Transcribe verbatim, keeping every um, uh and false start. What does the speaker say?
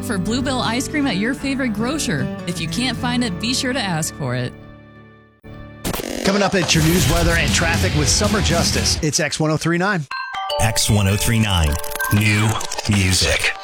Look for Bluebell ice cream at your favorite grocer. If you can't find it, be sure to ask for it. Coming up at your news, weather, and traffic with Summer Justice. It's X ten thirty-nine. X ten thirty-nine. New music.